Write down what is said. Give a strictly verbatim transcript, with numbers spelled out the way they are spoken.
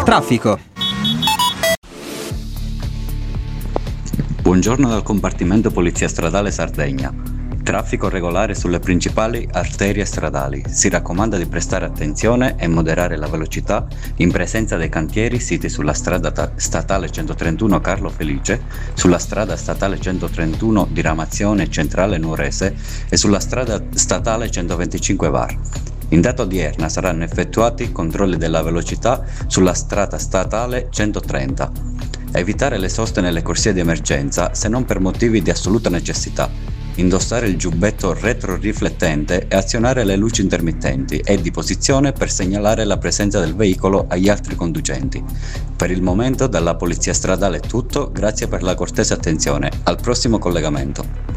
Traffico. Buongiorno dal compartimento Polizia Stradale Sardegna. Traffico regolare sulle principali arterie stradali. Si raccomanda di prestare attenzione e moderare la velocità in presenza dei cantieri siti sulla strada ta- statale centotrentuno Carlo Felice, sulla strada statale centotrentuno diramazione centrale Nuorese e sulla strada statale centoventicinque Var. In data odierna saranno effettuati controlli della velocità sulla strada statale centotrenta. Evitare le soste nelle corsie di emergenza se non per motivi di assoluta necessità. Indossare il giubbetto retroriflettente e azionare le luci intermittenti e di posizione per segnalare la presenza del veicolo agli altri conducenti. Per il momento dalla Polizia Stradale è tutto, grazie per la cortese attenzione. Al prossimo collegamento.